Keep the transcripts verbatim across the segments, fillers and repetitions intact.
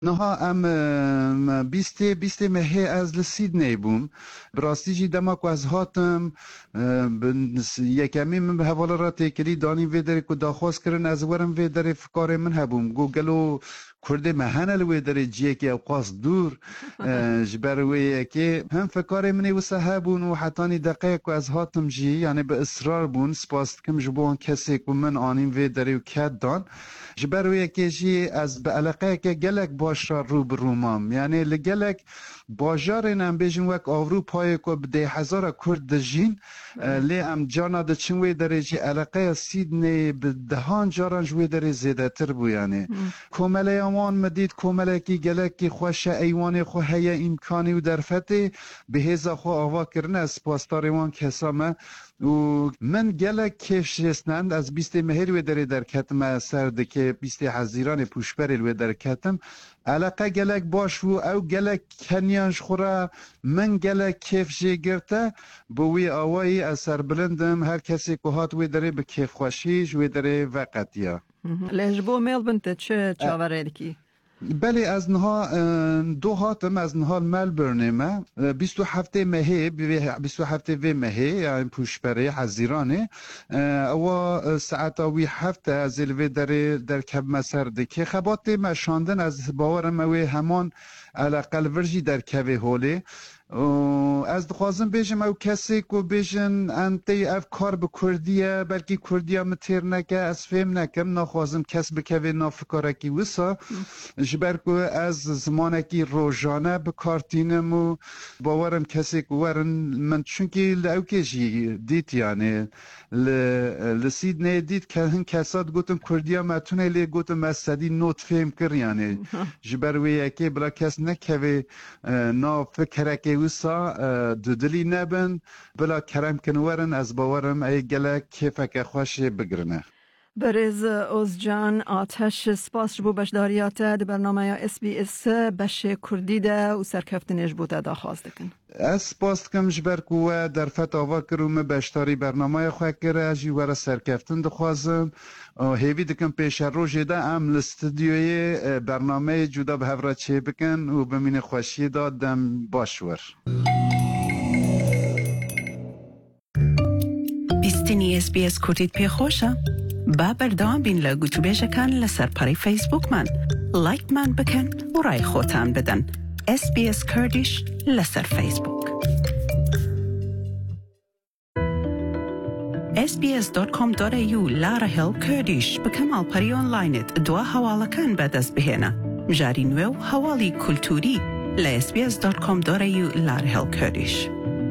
نها ام بیسته بیسته مهی از لسیدنی بوم براستی جی دماغ از هاتم یکمی من به حواله را تکری دانی وی داره که داخواست کرن از ورم وی داره فکار من هبوم گوگلو کرده مهنل وی داره جیه که اوقاس دور جبر وی که هم فکار منی و صحبون و حتانی دقیق از هاتم جی یعنی به اصرار بون سپاست کم جبون کسی که من آنیم وی داره و کد دان جبر وی که جی از به علاقه که گلک باش را رو برومام یعنی لگلک باجار نم بیشن وک اروپای کو بده هزار کرد جین لی ام جانا د چنوی درجه علاقه سیدنی به دهان جاران جوی در زیاده تر بو یعنی کومله امان مدید کومله کی گلک کی خوش ایوان خو هيا امکانی و درفته به هزا خو آوا کرن از پاسداروان کسامه و من گلک کش جسنند از بیست مهر و در در کتم سرد که بیست حزیران پوشبر و در کتم علاقه گلک باش و او گلک کنیانش خوره من گلک کیف جی گرته بوی آوایی از سر بلندم هر کسی که هات و داره به کیف خوشیش و داره وقتیا لیش بو میل بنت چه چاوره کی؟ بله از نها دو هاتم از نها ملبورن ما بیست و هفت مهی بیست و هفت و مهی یعنی پوشبره حزیرانه و ساعت وی هفته از الوی در در کب مسرده که خبات مشاندن از باورم وی همان علاقل ورژی در کبه هوله از دخوازم بیشم او کسی که بیشن انتی اف کار به کردیه بلکه کردیه متر نکه از فهم نکم نخوازم کس بکوه نافکارکی وسا جبر که از زمانکی روزانه به کارتینم و باورم کسی که ورن من چونکه لعو کشی دید یعنی لسید نه دید که هن کسات گوتم کردیه متونه لی گوتم مستدی نوت فهم کر یعنی جبر وی یکی بلا کس نکوه نافکرکی وسا دودلی نبن بلا کرم کنورن از باورم ای گله کیفک خوش بگرنه برز اوزجان آتش سپاس بو بشداریات در برنامه اس بی اس بش کردی ده و سرکفتنش بوده دا خواست کن از سپاس کم جبر کوه در فتاوا کروم بشداری برنامه خواه کره جی ور سرکفتن دخوازم هیوی دکم پیش روش ده ام لستدیوی برنامه جدا به هفره چه بکن و بمین خوشی دادم باشور بیستنی اس بی اس کردید پی خوشه؟ با بردام بین لگو تو بیشه کن لسر پاری فیسبوک من لایک من بکن و رای خوتان بدن اس بی اس کردیش لسر فیسبوک اس بی اس دات کام دات ای یو لاره هل کردیش بکمال پاری آنلاینت دو حواله کن بعد از بهنه مجاری نوو حوالی کلتوری ل اس بی اس دات کام دات ای یو لاره هل کردیش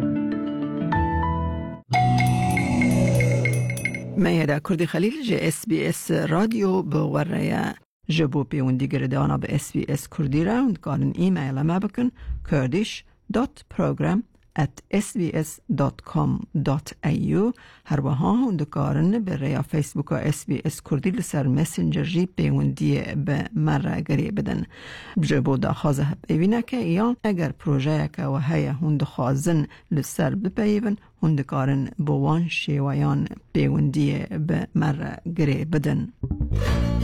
میاده کردی خلیل جه اس بی اس رادیو به وره جبو پیوندی گردانا به اس بی اس کردی راوند کارن ایمیل ما بکن kurdish dot program at s b s dot com dot a u هر وها هند کارن به ریا فیسبوک اس بی اس کردی لسر مسنجر جی پیوندی به مره گری بدن جبو دا خوازه پیوینه که یا اگر پروژه که و هیا هند خوازن لسر بپیون هند کارن بوان شیویان پیوندی به مره گری بدن